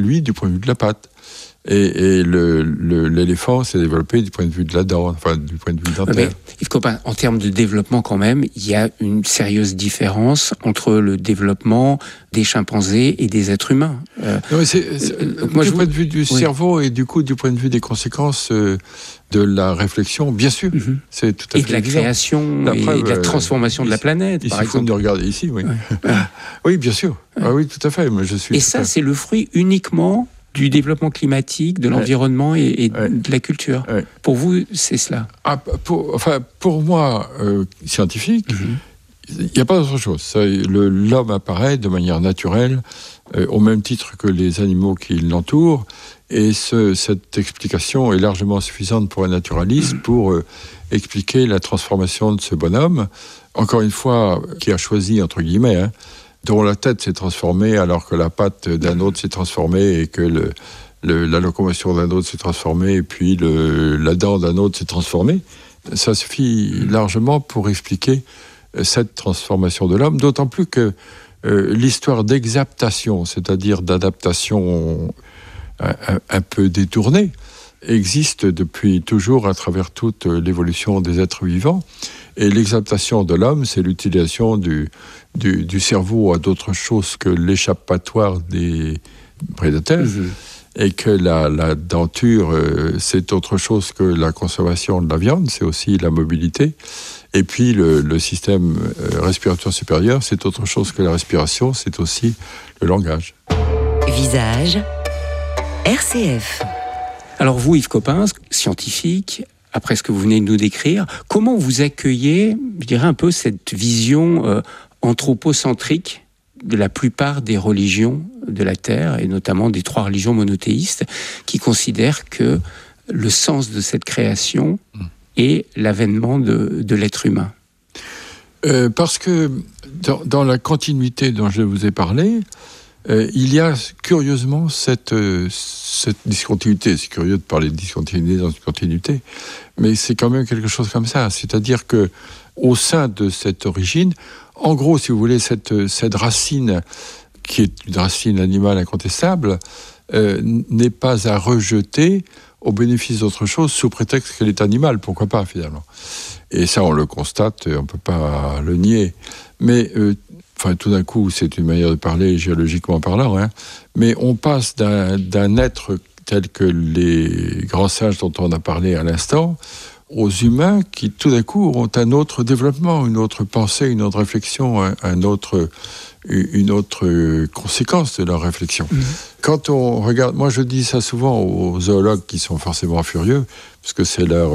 lui, du point de vue de la patte. Et l'éléphant s'est développé du point de vue de la dent, enfin du point de vue dentaire. Mais, Yves Coppin, en termes de développement quand même, il y a une sérieuse différence entre le développement des chimpanzés et des êtres humains. Non, du point de vue du cerveau et du coup du point de vue des conséquences de la réflexion, bien sûr, c'est tout à fait. Et de la création et de la transformation de la planète, par exemple. Il suffit de regarder ici, oui. Ouais. Oui, bien sûr. Ah oui, tout à fait. Mais et ça, c'est le fruit uniquement du développement climatique, de l'environnement et de la culture. Ouais. Pour vous, c'est cela? Pour moi, scientifique, il n'y a pas d'autre chose. L'homme apparaît de manière naturelle, au même titre que les animaux qui l'entourent, et cette explication est largement suffisante pour un naturaliste pour expliquer la transformation de ce bonhomme, encore une fois, qui a choisi, entre guillemets, dont la tête s'est transformée alors que la patte d'un autre s'est transformée et que la locomotion d'un autre s'est transformée et puis la dent d'un autre s'est transformée. Ça suffit largement pour expliquer cette transformation de l'homme, d'autant plus que l'histoire d'exaptation, c'est-à-dire d'adaptation un peu détournée, existe depuis toujours à travers toute l'évolution des êtres vivants. Et l'exaptation de l'homme, c'est l'utilisation du cerveau à d'autres choses que l'échappatoire des prédateurs. Et que la denture, c'est autre chose que la consommation de la viande, c'est aussi la mobilité. Et puis le système respiratoire supérieur, c'est autre chose que la respiration, c'est aussi le langage. Visage RCF. Alors vous, Yves Coppin, scientifique, après ce que vous venez de nous décrire, comment vous accueillez, je dirais un peu, cette vision anthropocentrique de la plupart des religions de la Terre, et notamment des 3 religions monothéistes, qui considèrent que le sens de cette création est l'avènement de l'être humain? Parce que dans la continuité dont je vous ai parlé, il y a curieusement cette discontinuité. C'est curieux de parler de discontinuité dans une continuité, mais c'est quand même quelque chose comme ça. C'est-à-dire que au sein de cette origine, en gros, si vous voulez, cette racine, qui est une racine animale incontestable, n'est pas à rejeter au bénéfice d'autre chose sous prétexte qu'elle est animale. Pourquoi pas, finalement? Et ça, on le constate, on ne peut pas le nier. Mais tout d'un coup, c'est une manière de parler géologiquement parlant, mais on passe d'un être tel que les grands sages dont on a parlé à l'instant, aux humains qui, tout d'un coup, ont un autre développement, une autre pensée, une autre réflexion, une autre conséquence de leur réflexion. Quand on regarde, moi je dis ça souvent aux zoologues qui sont forcément furieux, parce que c'est leur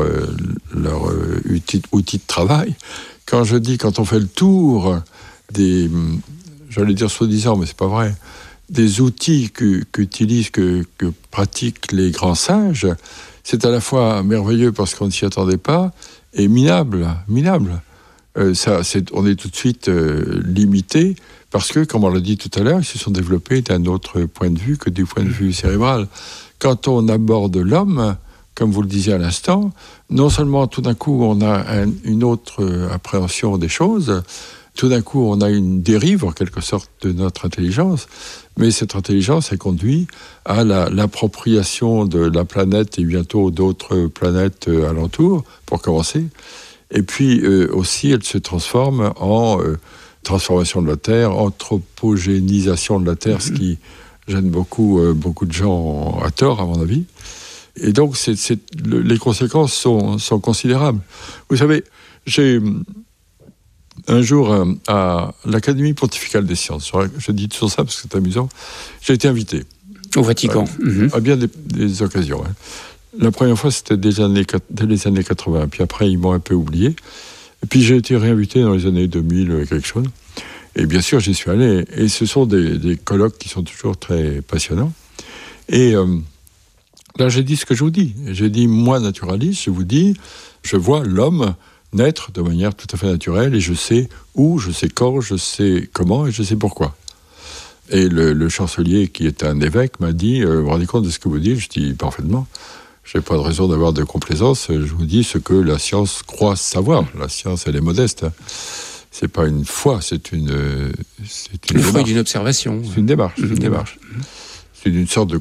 outil de travail. Quand on fait le tour des, j'allais dire soi-disant, mais c'est pas vrai, des outils que pratiquent les grands sages, c'est à la fois merveilleux parce qu'on ne s'y attendait pas, et minable. On est tout de suite limité, parce que, comme on l'a dit tout à l'heure, ils se sont développés d'un autre point de vue que du point de vue cérébral. Quand on aborde l'homme, comme vous le disiez à l'instant, non seulement tout d'un coup on a une autre appréhension des choses, tout d'un coup on a une dérive en quelque sorte de notre intelligence, mais cette intelligence, elle conduit à l'appropriation de la planète et bientôt d'autres planètes alentour, pour commencer. Et puis aussi, elle se transforme en transformation de la Terre, anthropogénisation de la Terre, ce qui gêne beaucoup de gens à tort, à mon avis. Et donc, les conséquences sont considérables. Vous savez, j'ai un jour à l'Académie pontificale des sciences, je dis toujours ça parce que c'est amusant, j'ai été invité. Au Vatican. À bien des occasions. La première fois, c'était dès les années 80. Puis après, ils m'ont un peu oublié. Et puis, j'ai été réinvité dans les années 2000, quelque chose. Et bien sûr, j'y suis allé. Et ce sont des colloques qui sont toujours très passionnants. Et là, j'ai dit ce que je vous dis. J'ai dit, moi, naturaliste, je vous dis, je vois l'homme naître de manière tout à fait naturelle, et je sais où, je sais quand, je sais comment, et je sais pourquoi. Et le chancelier, qui est un évêque, m'a dit, vous vous rendez compte de ce que vous dites? Je dis, parfaitement. Je n'ai pas de raison d'avoir de complaisance. Je vous dis ce que la science croit savoir. La science, elle est modeste. C'est pas une foi, c'est une le fruit d'une observation. C'est une démarche. C'est une sorte de